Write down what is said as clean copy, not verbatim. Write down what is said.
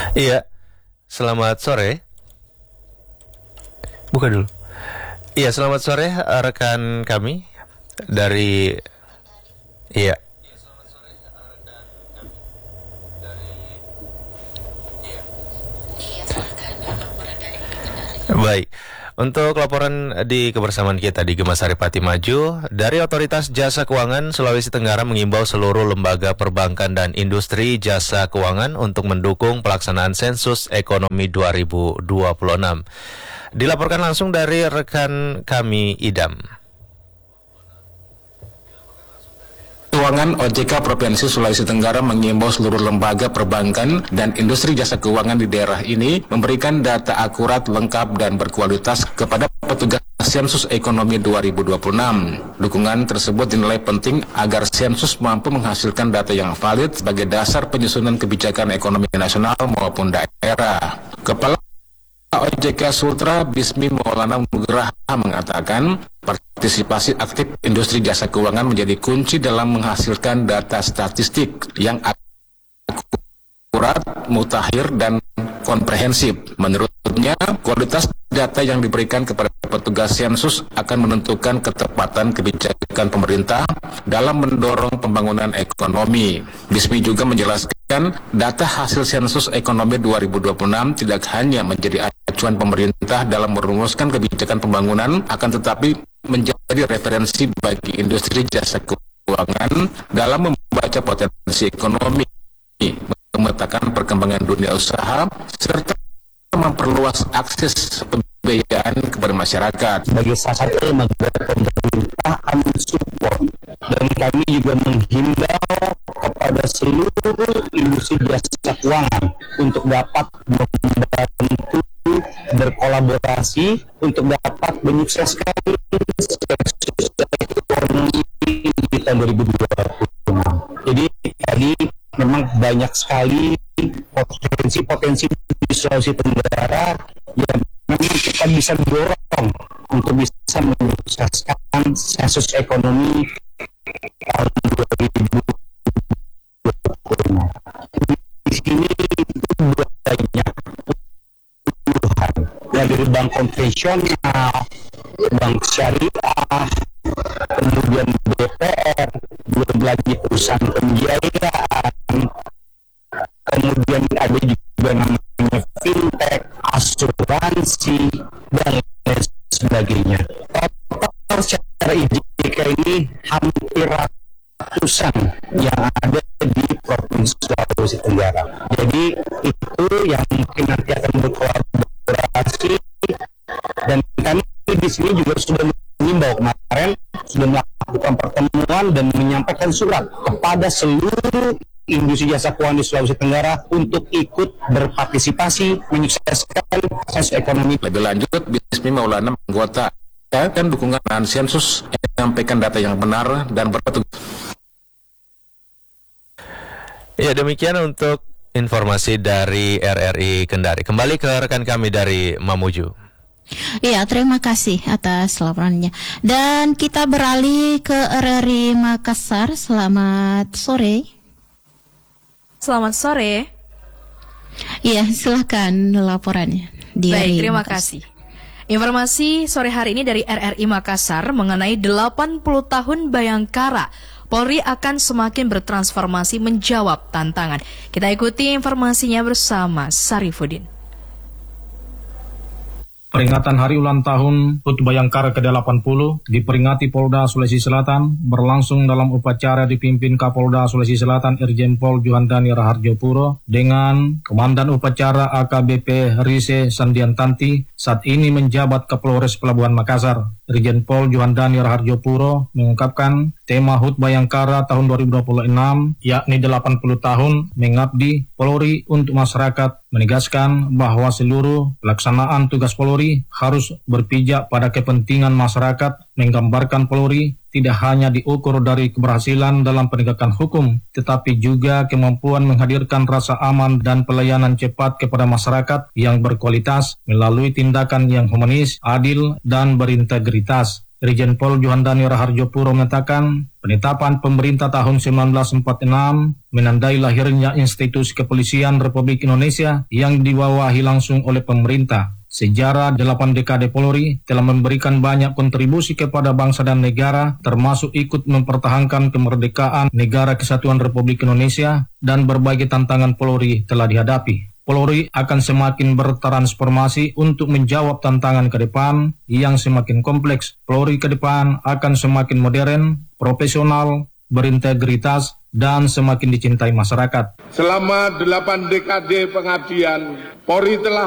Iya, selamat sore. Buka dulu. Iya, selamat sore rekan kami dari iya. Baik. Untuk laporan di kebersamaan kita di Gema Saripati Maju, dari Otoritas Jasa Keuangan Sulawesi Tenggara mengimbau seluruh lembaga perbankan dan industri jasa keuangan untuk mendukung pelaksanaan sensus ekonomi 2026. Dilaporkan langsung dari rekan kami Idam. Keuangan OJK Provinsi Sulawesi Tenggara mengimbau seluruh lembaga perbankan dan industri jasa keuangan di daerah ini memberikan data akurat, lengkap, dan berkualitas kepada petugas sensus ekonomi 2026. Dukungan tersebut dinilai penting agar sensus mampu menghasilkan data yang valid sebagai dasar penyusunan kebijakan ekonomi nasional maupun daerah. Kepala OJK Sultra Bismi Maulana Nugraha mengatakan partisipasi aktif industri jasa keuangan menjadi kunci dalam menghasilkan data statistik yang akurat, mutakhir, dan komprehensif. Menurutnya, kualitas data yang diberikan kepada petugas sensus akan menentukan ketepatan kebijakan pemerintah dalam mendorong pembangunan ekonomi. Bismi juga menjelaskan data hasil sensus ekonomi 2026 tidak hanya menjadi acuan pemerintah dalam merumuskan kebijakan pembangunan, akan tetapi menjadi referensi bagi industri jasa keuangan dalam membaca potensi ekonomi, memetakan perkembangan dunia usaha, serta memperluas akses pembiayaan kepada masyarakat. Sebagai salah satu lembaga pemerintah kami support, dan kami juga menghimbau kepada seluruh industri jasa keuangan untuk dapat membantu berkolaborasi untuk dapat menyukseskan sensus ekonomi di tahun 2026. Jadi tadi memang banyak sekali potensi-potensi di Sulawesi Tenggara yang memang kita bisa dorong untuk bisa menyukseskan sensus ekonomi tahun 2026. Di sini itu banyak puluhan dari bank konvensional, bank syariah, kemudian BPR, belum lagi perusahaan pembiayaan, kemudian ada juga namanya fintech, asuransi, dan lain sebagainya. Total secara IJK ini hampir ratusan yang ada di Provinsi Sulawesi Tenggara. Jadi itu yang mungkin nanti akan berkolaborasi, dan kami di sini juga sudah mengimbau, kemarin sudah melakukan pertemuan dan menyampaikan surat kepada seluruh industri jasa keuangan di Sulawesi Tenggara untuk ikut berpartisipasi menyukseskan sensus ekonomi. Lebih lanjut, Bismi Maulana anggota dan dukungan sensus menyampaikan data yang benar dan berpetunjuk. Ya, demikian untuk informasi dari RRI Kendari. Kembali ke rekan kami dari Mamuju. Iya, terima kasih atas laporannya. Dan kita beralih ke RRI Makassar. Selamat sore. Selamat sore. Iya, silakan laporannya. Baik, terima kasih. Informasi sore hari ini dari RRI Makassar mengenai 80 tahun Bayangkara. Polri akan semakin bertransformasi menjawab tantangan. Kita ikuti informasinya bersama Sarifudin. Peringatan hari ulang tahun HUT Bayangkara ke-80 diperingati Polda Sulawesi Selatan berlangsung dalam upacara dipimpin Kapolda Sulawesi Selatan Irjen Pol Juhandani Raharjopuro dengan Komandan Upacara AKBP Rise Sandiantanti saat ini menjabat Kapolres Pelabuhan Makassar. Irjen Pol Juhandani Raharjopuro mengungkapkan tema HUT Bayangkara tahun 2026 yakni 80 tahun mengabdi Polri untuk masyarakat, menegaskan bahwa seluruh pelaksanaan tugas Polri harus berpijak pada kepentingan masyarakat, menggambarkan Polri tidak hanya diukur dari keberhasilan dalam penegakan hukum, tetapi juga kemampuan menghadirkan rasa aman dan pelayanan cepat kepada masyarakat yang berkualitas melalui tindakan yang humanis, adil, dan berintegritas. Irjen Pol Juhandani Raharjo Puro mengatakan penetapan pemerintah tahun 1946 menandai lahirnya institusi kepolisian Republik Indonesia yang dibawahi langsung oleh pemerintah. Sejarah 8 dekade Polri telah memberikan banyak kontribusi kepada bangsa dan negara, termasuk ikut mempertahankan kemerdekaan Negara Kesatuan Republik Indonesia, dan berbagai tantangan Polri telah dihadapi. Polri akan semakin bertransformasi untuk menjawab tantangan ke depan yang semakin kompleks. Polri ke depan akan semakin modern, profesional, berintegritas, dan semakin dicintai masyarakat. Selama 8 dekade pengabdian, Polri telah